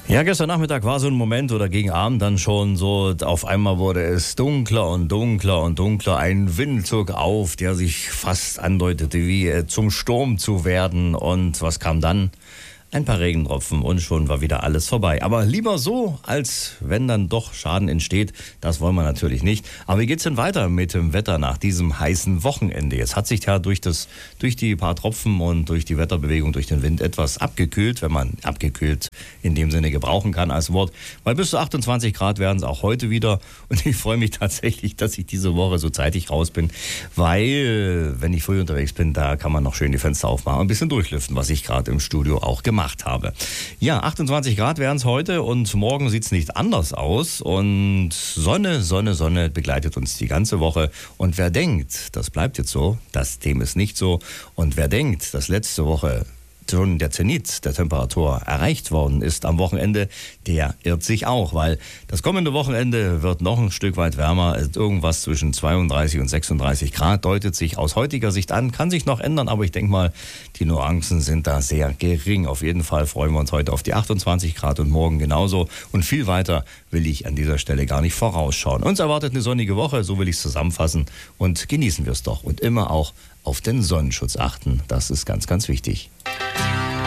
Ja, gestern Nachmittag war so ein Moment oder gegen Abend dann schon so, auf einmal wurde es dunkler und dunkler und dunkler. Ein Wind zog auf, der sich fast andeutete, wie zum Sturm zu werden. Und was kam dann? Ein paar Regentropfen und schon war wieder alles vorbei. Aber lieber so, als wenn dann doch Schaden entsteht. Das wollen wir natürlich nicht. Aber wie geht's denn weiter mit dem Wetter nach diesem heißen Wochenende? Jetzt hat sich ja durch die paar Tropfen und durch die Wetterbewegung, durch den Wind etwas abgekühlt, wenn man abgekühlt in dem Sinne gebrauchen kann als Wort. Weil bis zu 28 Grad werden es auch heute wieder. Und ich freue mich tatsächlich, dass ich diese Woche so zeitig raus bin. Weil, wenn ich früh unterwegs bin, da kann man noch schön die Fenster aufmachen und ein bisschen durchlüften, was ich gerade im Studio auch gemacht habe. Ja, 28 Grad wären es heute und morgen sieht es nicht anders aus. Und Sonne, Sonne, Sonne begleitet uns die ganze Woche. Und wer denkt, das bleibt jetzt so, dem ist nicht so. Und wer denkt, dass letzte Woche schon der Zenit der Temperatur erreicht worden ist am Wochenende, der irrt sich auch, weil das kommende Wochenende wird noch ein Stück weit wärmer. Irgendwas zwischen 32 und 36 Grad deutet sich aus heutiger Sicht an. Kann sich noch ändern, aber ich denke mal, die Nuancen sind da sehr gering. Auf jeden Fall freuen wir uns heute auf die 28 Grad und morgen genauso. Und viel weiter will ich an dieser Stelle gar nicht vorausschauen. Uns erwartet eine sonnige Woche, so will ich es zusammenfassen. Und genießen wir es doch. Und immer auch auf den Sonnenschutz achten. Das ist ganz, ganz wichtig.